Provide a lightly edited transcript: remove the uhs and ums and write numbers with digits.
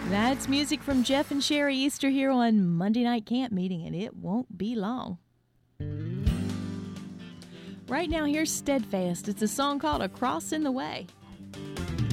That's music from Jeff and Sherry Easter here on Monday Night Camp Meeting, and it won't be long. Right now, here's Steadfast. It's a song called Across in the Way.